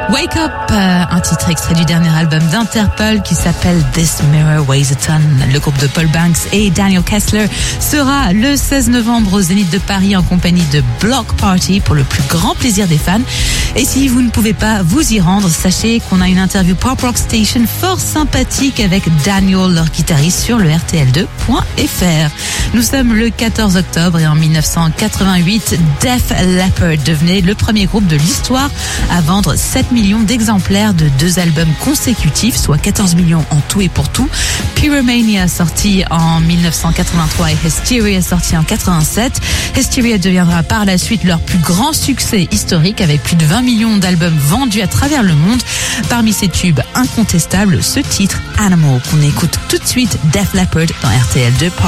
Wake Up, un titre extrait du dernier album d'Interpol qui s'appelle This Mirror Weighs a Ton. Le groupe de Paul Banks et Daniel Kessler sera le 16 novembre au Zénith de Paris en compagnie de Block Party pour le plus grand plaisir des fans. Et si vous ne pouvez pas vous y rendre, sachez qu'on a une interview Pop Rock Station fort sympathique avec Daniel, leur guitariste, sur le rtl2.fr. Nous sommes le 14 octobre et en 1988, Def Leppard devenait le premier groupe de l'histoire à vendre 7 millions d'exemplaires de 2 albums consécutifs, soit 14 millions en tout et pour tout. Pyromania sorti en 1983 et Hysteria sorti en 87. Hysteria deviendra par la suite leur plus grand succès historique avec plus de 20 millions d'albums vendus à travers le monde. Parmi ces tubes incontestables, ce titre Animal qu'on écoute tout de suite, Def Leppard dans RTL2.